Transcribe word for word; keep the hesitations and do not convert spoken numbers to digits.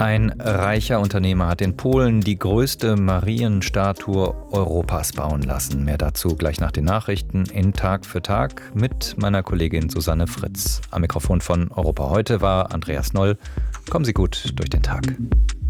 Ein reicher Unternehmer hat in Polen die größte Marienstatue Europas bauen lassen. Mehr dazu gleich nach den Nachrichten in Tag für Tag mit meiner Kollegin Susanne Fritz. Am Mikrofon von Europa heute war Andreas Noll. Kommen Sie gut durch den Tag.